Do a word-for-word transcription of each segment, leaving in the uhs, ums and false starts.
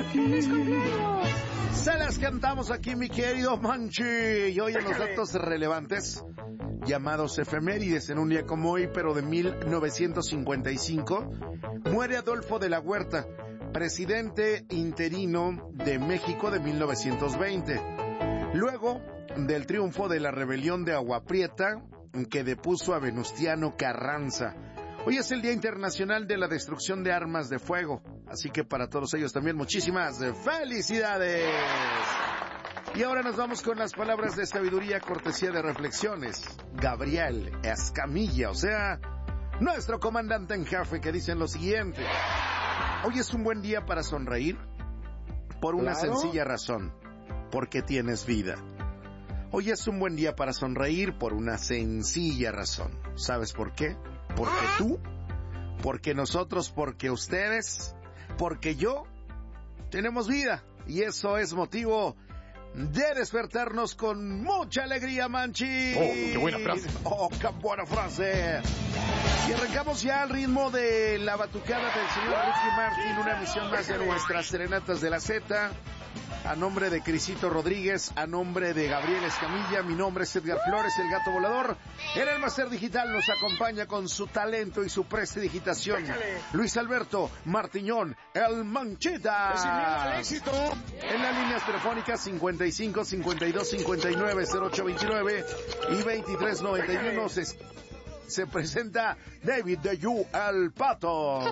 ¡Feliz cumpleaños! Se las cantamos aquí, mi querido Manchi. Y hoy en los datos relevantes, llamados efemérides, en un día como hoy, pero de mil novecientos cincuenta y cinco, muere Adolfo de la Huerta, presidente interino de México de mil novecientos veinte. Luego del triunfo de la rebelión de Agua Prieta, que depuso a Venustiano Carranza. Hoy es el Día Internacional de la Destrucción de Armas de Fuego, así que para todos ellos también muchísimas felicidades. Y ahora nos vamos con las palabras de sabiduría, cortesía de Reflexiones. Gabriel Escamilla, o sea, nuestro comandante en jefe, que dicen lo siguiente: hoy es un buen día para sonreír por una Claro. sencilla razón, porque tienes vida. Hoy es un buen día para sonreír por una sencilla razón. ¿Sabes por qué? Porque tú, porque nosotros, porque ustedes, porque yo tenemos vida. Y eso es motivo de despertarnos con mucha alegría, Manchi. Oh, qué buena frase. Oh, qué buena frase. Y arrancamos ya al ritmo de la batucada del señor Ricky Martin, una emisión más de nuestras Serenatas de la Z. A nombre de Crisito Rodríguez, a nombre de Gabriel Escamilla, mi nombre es Edgar Flores, el Gato Volador. En el Máster Digital nos acompaña con su talento y su prestidigitación Luis Alberto Martiñón, el Manchita. Sin miedo al éxito. En las líneas telefónicas cincuenta y cinco, cincuenta y dos, cincuenta y nueve, cero ocho veintinueve y veintitrés noventa y uno se, se presenta David de You, el Pato.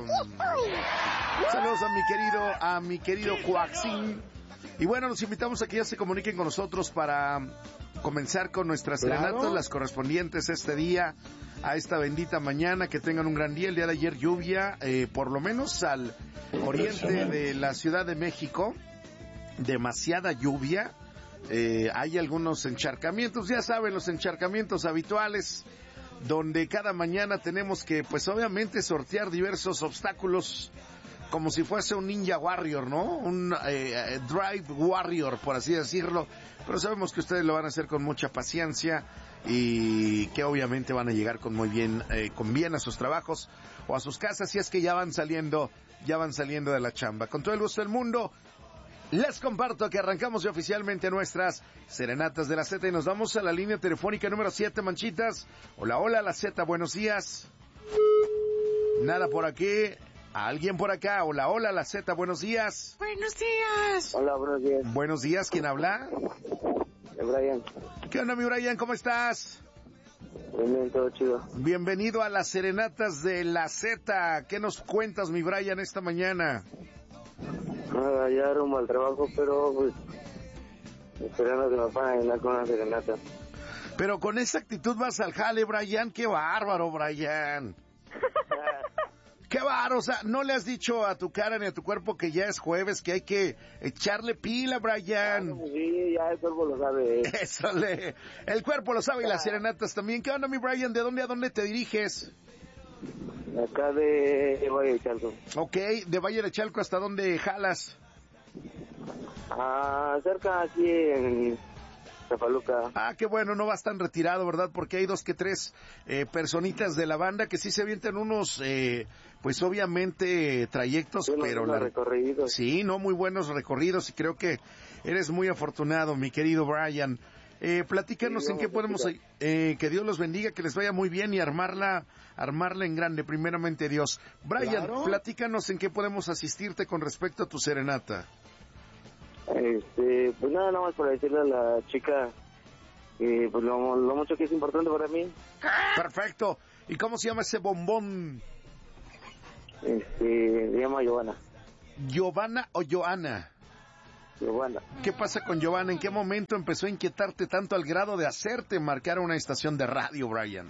Saludos a mi querido, a mi querido Joaquín. Y bueno, los invitamos a que ya se comuniquen con nosotros para comenzar con nuestras serenatas, Claro. las correspondientes este día, a esta bendita mañana. Que tengan un gran día. El día de ayer lluvia, eh, por lo menos al oriente de la Ciudad de México, demasiada lluvia. Eh, hay algunos encharcamientos, ya saben, los encharcamientos habituales, donde cada mañana tenemos que, pues obviamente, sortear diversos obstáculos, como si fuese un Ninja Warrior, ¿no? Un eh, Drive Warrior, por así decirlo. Pero sabemos que ustedes lo van a hacer con mucha paciencia y que obviamente van a llegar con muy bien, eh, con bien a sus trabajos o a sus casas, si es que ya van saliendo, ya van saliendo de la chamba. Con todo el gusto del mundo, les comparto que arrancamos ya oficialmente nuestras Serenatas de la Z y nos vamos a la línea telefónica número siete, Manchitas. Hola, hola, la Z, buenos días. Nada por aquí. ¿Alguien por acá? Hola, hola, la Z, buenos días. ¡Buenos días! Hola, buenos días. Buenos días, ¿quién habla? Eh, Brian. ¿Qué onda, mi Brian? ¿Cómo estás? Bien, bien, todo chido. Bienvenido a las Serenatas de la Z. ¿Qué nos cuentas, mi Brian, esta mañana? Nada, ya rumbo al trabajo, pero pues esperando que me puedan ayudar con una serenata. Pero con esa actitud vas al jale, Brian. ¡Qué bárbaro, Brian! ¡Qué bárbaro! O sea, ¿no le has dicho a tu cara ni a tu cuerpo que ya es jueves, que hay que echarle pila, Brian? Sí, ya el cuerpo lo sabe. Eso le... El cuerpo lo sabe y las serenatas también. ¿Qué onda, mi Brian? ¿De dónde a dónde te diriges? Acá de Valle de Chalco. Ok, de Valle de Chalco, ¿hasta dónde jalas? Ah, cerca aquí en Zapaluca. Ah, qué bueno, no vas tan retirado, ¿verdad? Porque hay dos que tres eh, personitas de la banda que sí se avientan unos, eh, pues obviamente trayectos, Sí, pero unos la... recorridos. Sí, no, muy buenos recorridos y creo que eres muy afortunado, mi querido Brian. Eh, platícanos Sí, en qué vamos, podemos, platica. eh, que Dios los bendiga, que les vaya muy bien y armarla, armarla en grande, primeramente Dios. Brian, Claro. platícanos en qué podemos asistirte con respecto a tu serenata. Este, pues nada, nada más para decirle a la chica que pues lo, lo mucho que es importante para mí. Perfecto. ¿Y cómo se llama ese bombón? Este, se llama Giovanna. ¿Giovanna o Joana? Giovanna. ¿Qué pasa con Giovanna? ¿En qué momento empezó a inquietarte tanto al grado de hacerte marcar una estación de radio, Brian?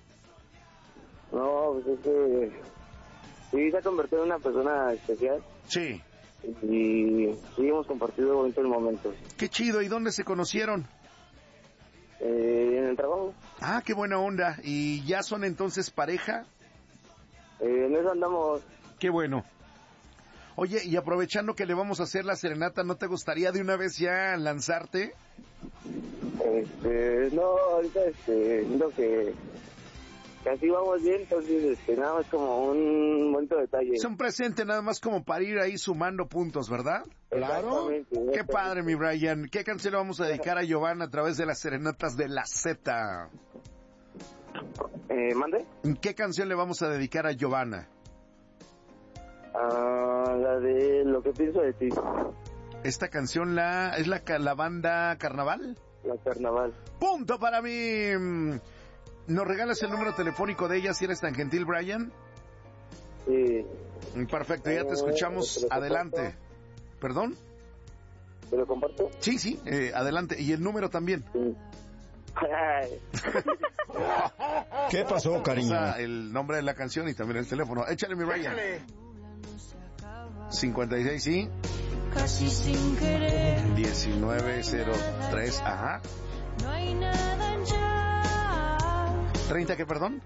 No, pues es que sí se ha convertido en una persona especial. Sí. Y sí hemos compartido bonitos momentos. Qué chido. ¿Y dónde se conocieron? Eh, en el trabajo. Ah, qué buena onda. ¿Y ya son entonces pareja? Eh, en eso andamos. Qué bueno. Oye, y aprovechando que le vamos a hacer la serenata, ¿no te gustaría de una vez ya lanzarte? Este, no, ahorita este, siento que casi vamos bien, entonces este, nada más como un bonito detalle. Es un presente nada más como para ir ahí sumando puntos, ¿verdad? Claro. Qué padre, mi Brian. ¿Qué canción le vamos a dedicar a Giovanna a través de las serenatas de la Z? Eh, ¿Mande? ¿Qué canción le vamos a dedicar a Giovanna? Ah, la de Lo que pienso de ti. Esta canción la es la, la banda Carnaval. La Carnaval. Punto para mí. ¿Nos regalas el número telefónico de ella si eres tan gentil, Brian? Sí. Perfecto, ya te escuchamos. Eh, ¿te adelante. ¿Perdón? ¿Te lo comparto? Sí, sí, eh, adelante. ¿Y el número también? Sí. ¿Qué pasó, cariño? O sea, el nombre de la canción y también el teléfono. Échale, mi Brian. cincuenta y seis, sí. Casi sin querer. diecinueve cero tres, ajá. No hay nada ya. ¿treinta qué, perdón?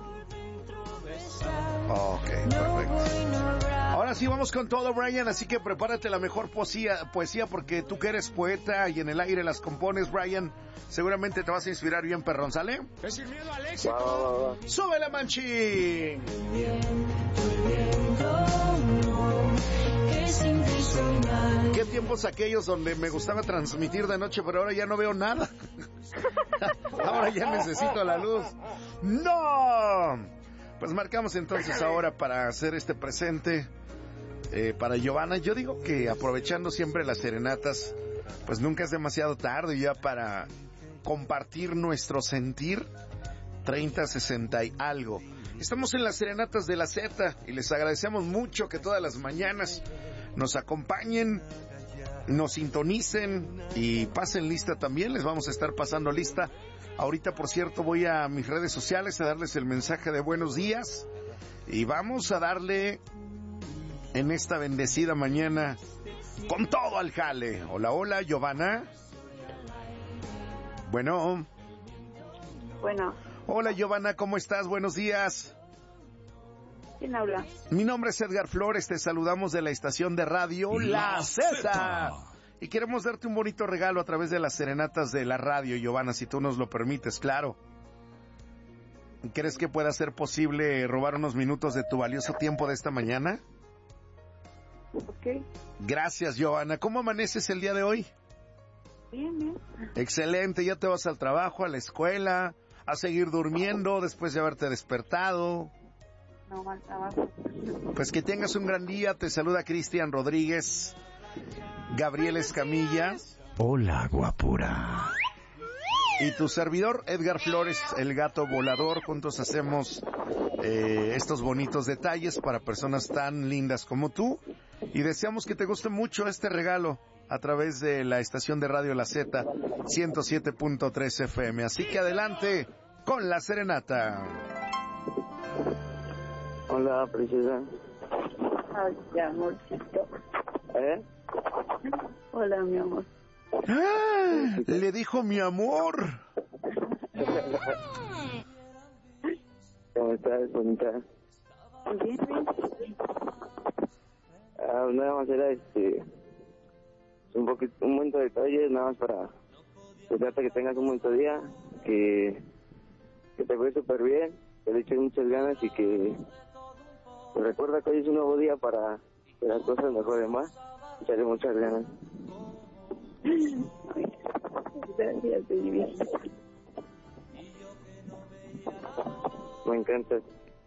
Ok, No perfecto. voy, no habrá. Ahora sí vamos con todo, Brian, así que prepárate la mejor poesía, poesía porque tú que eres poeta y en el aire las compones, Brian, seguramente te vas a inspirar bien, perrón, ¿sale? Es sin miedo al Va, éxito. va, va, va. ¡Súbele, manchín! Que sin ti soy nada. ¿Qué tiempos aquellos donde me gustaba transmitir de noche, pero ahora ya no veo nada? Ahora ya necesito la luz. ¡No! Pues marcamos entonces ahora para hacer este presente eh, para Giovanna. Yo digo que aprovechando siempre las serenatas, pues nunca es demasiado tarde ya para compartir nuestro sentir. Treinta, sesenta y algo. Estamos en las serenatas de la Z y les agradecemos mucho que todas las mañanas nos acompañen, nos sintonicen y pasen lista también. Les vamos a estar pasando lista. Ahorita, por cierto, voy a mis redes sociales a darles el mensaje de buenos días y vamos a darle en esta bendecida mañana con todo al jale. Hola, hola, Giovanna. Bueno. Bueno, Hola, Giovanna, ¿cómo estás? Buenos días. ¿quién habla? Mi nombre es Edgar Flores, te saludamos de la estación de radio La Z. Y queremos darte un bonito regalo a través de las serenatas de la radio, Giovanna, si tú nos lo permites, claro. ¿Crees que pueda ser posible robar unos minutos de tu valioso tiempo de esta mañana? Ok, Gracias, Giovanna. ¿Cómo amaneces el día de hoy? bien, bien. Excelente, ya te vas al trabajo, a la escuela, a seguir durmiendo después de haberte despertado. No más trabajo. Pues que tengas un gran día, te saluda Cristian Rodríguez, Gabriel Escamilla. Hola, guapura. Y tu servidor, Edgar Flores, el gato volador. Juntos hacemos eh, estos bonitos detalles para personas tan lindas como tú. Y deseamos que te guste mucho este regalo a través de la estación de radio La Z, ciento siete punto tres F M. Así que adelante con la serenata. Hola, princesa. Ay, amorcito. ¿Eh? Hola, mi amor. ¡Ah! Le dijo mi amor. ¿Cómo estás, bonita? Bien, bien. Ah, nada más era este... un poquito, un momento de detalle, nada más para desearte que tengas un buen día, que, que te fue súper bien, que le eches muchas ganas y que pues, recuerda que hoy es un nuevo día para que las cosas mejoren más. Echarle muchas ganas. Gracias, baby. Me encantas.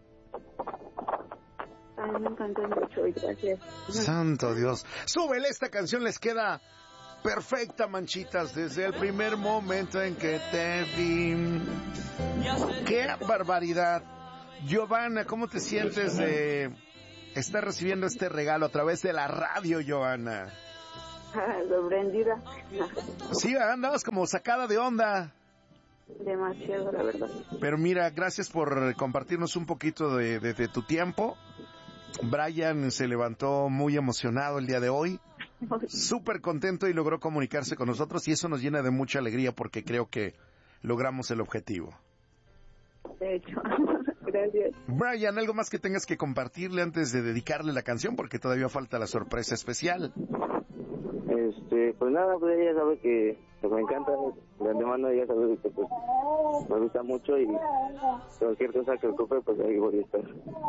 Ay, me encantó mucho y gracias. Santo Dios. Súbele, esta canción les queda perfecta, manchitas, desde el primer momento en que te vi. ¡Qué barbaridad! Giovanna, ¿cómo te sientes de estar recibiendo este regalo a través de la radio, Giovanna? Sorprendida. Sí, andabas como sacada de onda. Demasiado, la verdad. Pero mira, gracias por compartirnos un poquito de, de, de tu tiempo. Brian se levantó muy emocionado el día de hoy, súper contento y logró comunicarse con nosotros y eso nos llena de mucha alegría porque creo que logramos el objetivo. De hecho, gracias. Brian, ¿algo más que tengas que compartirle antes de dedicarle la canción? Porque todavía falta la sorpresa especial. Este, pues nada, pues ella sabe que, que me encanta, de antemano ella sabe que pues me gusta mucho y cualquier cosa que ocupe, pues ahí voy a estar.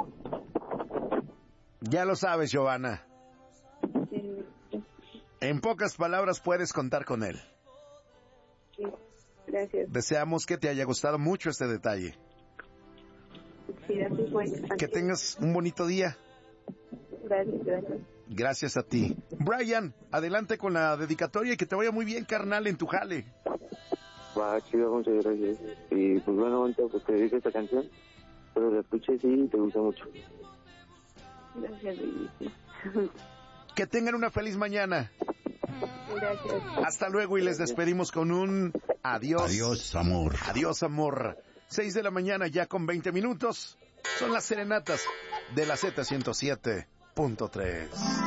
Ya lo sabes, Giovanna. Sí, En pocas palabras, puedes contar con él. sí, gracias. Deseamos que te haya gustado mucho este detalle. Sí, así fue. Que tengas un bonito día. Gracias, gracias. Gracias a ti. Brian, adelante con la dedicatoria y que te vaya muy bien, carnal, en tu jale. Va, chido, muchas gracias. Y pues bueno, ahorita pues te dedico esta canción, pero la escuches y te gusta mucho. Gracias, baby. Que tengan una feliz mañana. Gracias. Hasta luego y les despedimos con un adiós. Adiós, amor. Adiós, amor. Seis de la mañana ya con veinte minutos. Son las serenatas de la Z ciento siete punto tres.